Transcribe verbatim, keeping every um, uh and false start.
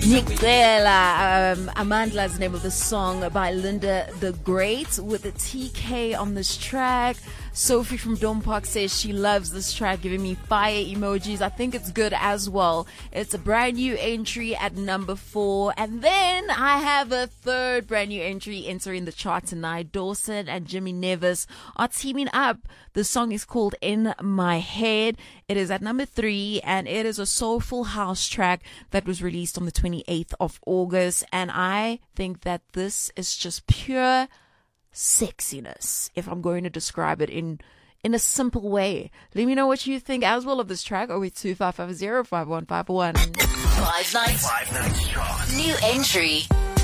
Nicela, um, Amandla is the name of the song by Linda the Great with a T K on this track. Sophie from Dome Park says she loves this track, giving me fire emojis. I think it's good as well. It's a brand new entry at number four. And then I have a third brand new entry entering the chart tonight. Dawson and Jimmy Nevis are teaming up. The song is called In My Head. It is at number three, and it is a soulful house track that was released on the twenty-eighth of August. And I think that this is just pure sexiness, if I'm going to describe it in in a simple way. Let me know what you think as well of this track over two five five zero five one five one. Five Nights. Five Nights Chart. New entry.